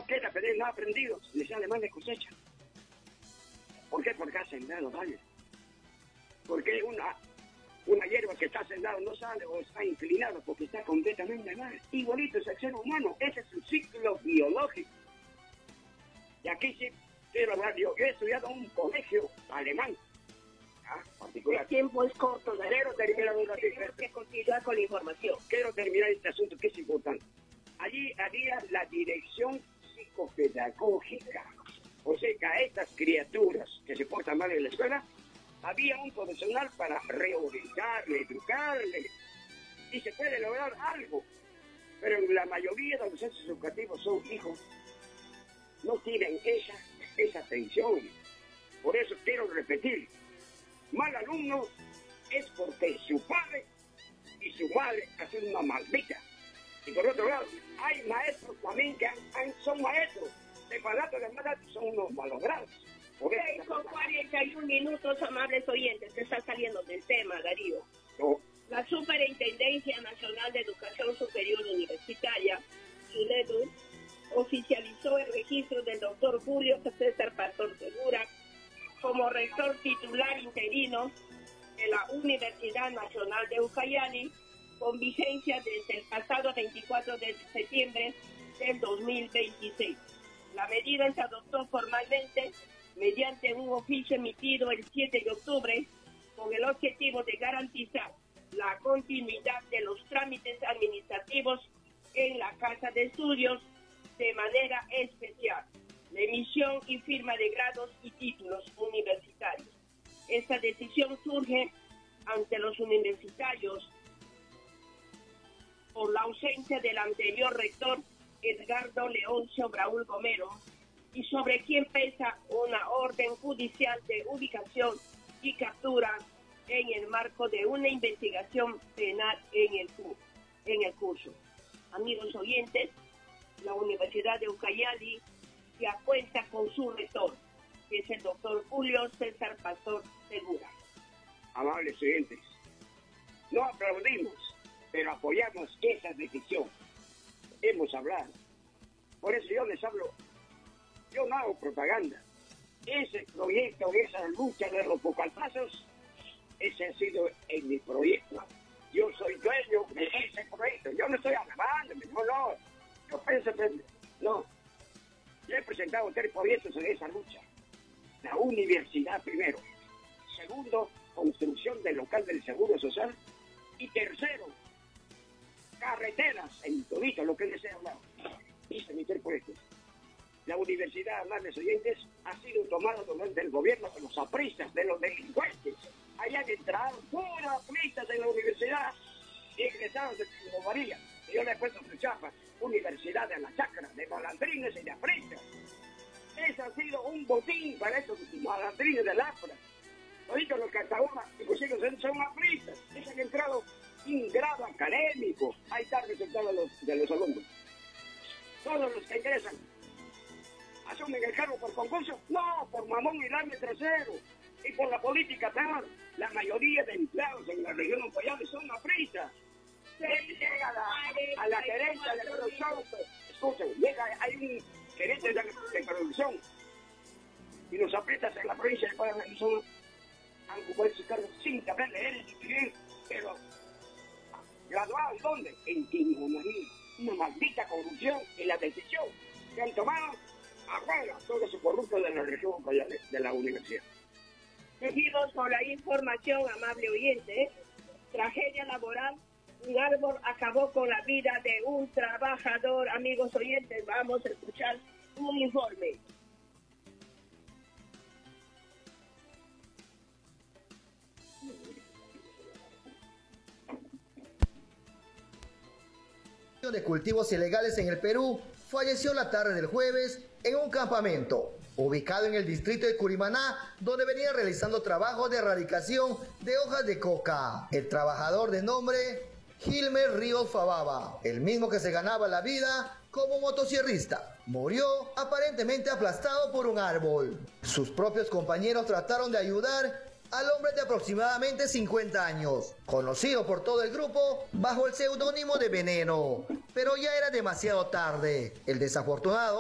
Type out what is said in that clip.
no quiere aprender, no ha aprendido, le sale mal de cosecha. ¿Por qué? Porque ha sembrado mal. Porque una hierba que está sembrada no sale o está inclinada porque está completamente mal. Igualito es el ser humano, ese es un ciclo biológico. Y aquí sí quiero hablar, yo he estudiado en un colegio alemán, particular. El tiempo es corto, Quiero terminar un ratito. Tenemos que continuar con la información. Quiero terminar este asunto que es importante. Allí había la dirección psicopedagógica. O sea, que a estas criaturas que se portan mal en la escuela, había un profesional para reorientarle, educarle, y se puede lograr algo. Pero en la mayoría de los centros educativos son hijos, no tienen esa atención. Por eso quiero repetir, mal alumno es porque su padre y su madre hacen una maldita. Y por otro lado, hay maestros también que son maestros. De palato de maldad son unos malogrados. 6:41 minutos, amables oyentes. Se está saliendo del tema, Darío. No. La Superintendencia Nacional de Educación Superior Universitaria, SUNEDU, oficializó el registro del doctor Julio César Pastor Segura como rector titular interino de la Universidad Nacional de Ucayali, con vigencia desde el pasado 24 de septiembre del 2026. La medida se adoptó formalmente mediante un oficio emitido el 7 de octubre con el objetivo de garantizar la continuidad de los trámites administrativos en la Casa de Estudios, de manera especial la emisión y firma de grados y títulos universitarios. Esta decisión surge ante los universitarios por la ausencia del anterior rector Edgardo Leoncio Braúl Gomero, y sobre quien pesa una orden judicial de ubicación y captura en el marco de una investigación penal en el curso. Amigos oyentes, la Universidad de Ucayali ya cuenta con su rector, que es el doctor Julio César Pastor Segura. Amables oyentes, no aplaudimos, pero apoyamos esa decisión. Hemos hablado. Por eso yo les hablo. Yo no hago propaganda. Ese proyecto, esa lucha de los pocalpazos, ese ha sido en mi proyecto. Yo soy dueño de ese proyecto. Yo no estoy alabándome, no. Yo pienso que no. Yo he presentado 3 proyectos en esa lucha. La universidad primero. Segundo, construcción del local del Seguro Social. Y tercero, carreteras en todito lo que les he hablado. Hice mis 3 proyectos. La universidad, amables oyentes, ha sido tomada del gobierno de los apristas, de los delincuentes. Allá han entrado puros apristas en la universidad y egresados de María. Y yo le he puesto su chapa, Universidad de la Chacra, de malandrines y de apristas. Ese ha sido un botín para estos malandrines del APRA. Ahorita los que hasta ahora, inclusive son apristas. Ellos han entrado sin grado académico. Ahí está el resultado de los alumnos. Todos los que ingresan asumen el cargo por concurso, no, por mamón y dame trasero, y por la política tal. La mayoría de empleados en la región Ucayali son apristas. Él llega a la gerencia de producción, escuchen, hay un gerente de producción, y los apristas en la provincia de Paraná son han ocupado su cargo sin saber leer y escribir, pero graduados ¿dónde? En Timonarí. Una maldita corrupción en la decisión que han tomado afuera todo su corrupto de la región de la universidad. Seguimos con la información, amable oyente. Tragedia laboral. Un árbol acabó con la vida de un trabajador. Amigos oyentes, vamos a escuchar un informe. De cultivos ilegales en el Perú falleció la tarde del jueves en un campamento ubicado en el distrito de Curimaná, donde venía realizando trabajos de erradicación de hojas de coca. El trabajador de nombre Gilmer Ríos Fababa, el mismo que se ganaba la vida como motosierrista, murió aparentemente aplastado por un árbol. Sus propios compañeros trataron de ayudar al hombre de aproximadamente 50 años, conocido por todo el grupo bajo el seudónimo de Veneno, pero ya era demasiado tarde. El desafortunado